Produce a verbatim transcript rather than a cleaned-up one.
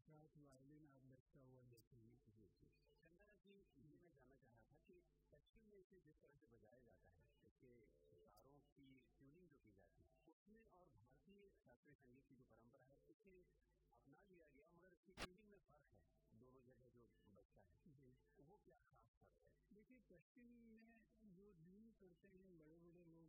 साथ वायलिन आप बजता हुआ देखेंगे। जी जी चंद्रा जी, ये मैं जानना चाह रहा था कि पश्चिम में इसे जिस तरह से बजाया जाता है, इसके तारों की ट्यूनिंग जो की जाती है उसमें, और भारतीय शास्त्रीय संगीत की जो परंपरा है उसे अपना लिया गया, मगर इसकी ट्यूनिंग में फर्क है दोनों जगह जो बजता है, वो क्या खास फर्क है? देखिए, पश्चिम में जो धुन करते हैं बड़े